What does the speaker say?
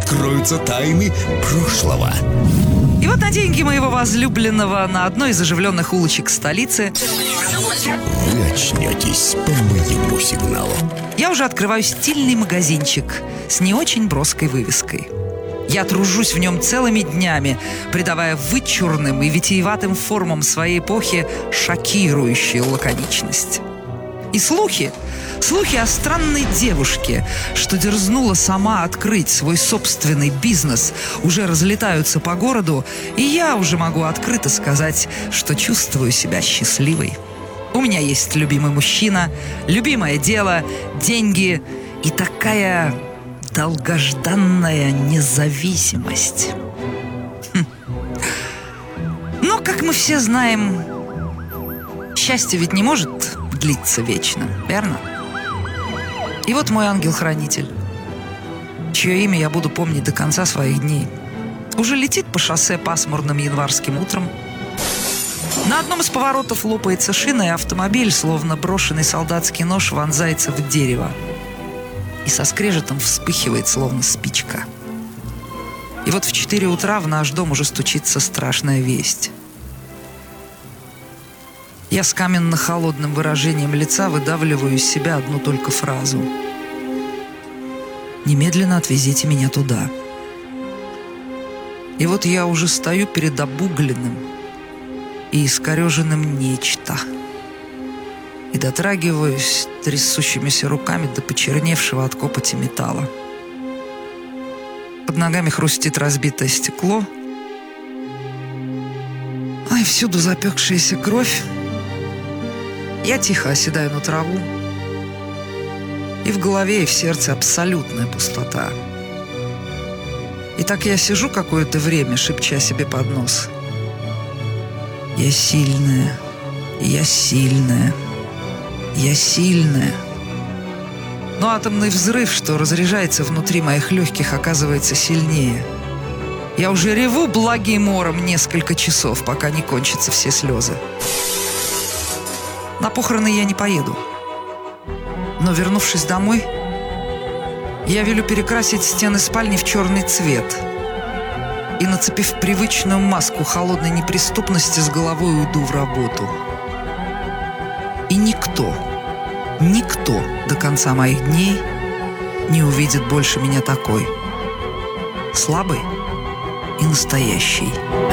откроются тайны прошлого. И вот на деньги моего возлюбленного на одной из оживленных улочек столицы Вы очнетесь по моему сигналу. я уже открываю стильный магазинчик с не очень броской вывеской. Я тружусь в нем целыми днями, придавая вычурным и витиеватым формам своей эпохи шокирующую лаконичность. И слухи о странной девушке, что дерзнула сама открыть свой собственный бизнес, уже разлетаются по городу, и я уже могу открыто сказать, что чувствую себя счастливой. У меня есть любимый мужчина, любимое дело, деньги и такая долгожданная независимость. Но, как мы все знаем, счастье ведь не может длиться вечно, верно? И вот мой ангел-хранитель, чье имя я буду помнить до конца своих дней, уже летит по шоссе пасмурным январским утром. На одном из поворотов лопается шина, и автомобиль, словно брошенный солдатский нож, вонзается в дерево и со скрежетом вспыхивает, словно спичка. И вот в 4 утра в наш дом уже стучится страшная весть. Я с каменно-холодным выражением лица выдавливаю из себя одну только фразу: «Немедленно отвезите меня туда». И вот я уже стою перед обугленным и искореженным нечто и дотрагиваюсь трясущимися руками до почерневшего от копоти металла. Под ногами хрустит разбитое стекло, и всюду запекшаяся кровь. Я тихо оседаю на траву, и в голове, и в сердце абсолютная пустота. И так я сижу какое-то время, шепча себе под нос: «Я сильная, я сильная, я сильная». Но атомный взрыв, что разряжается внутри моих легких, оказывается сильнее. Я уже реву благим ором несколько часов, пока не кончатся все слезы. На похороны я не поеду. Но, вернувшись домой, я велю перекрасить стены спальни в черный цвет и, нацепив привычную маску холодной неприступности, с головой уйду в работу. И никто до конца моих дней не увидит больше меня такой, слабой и настоящей.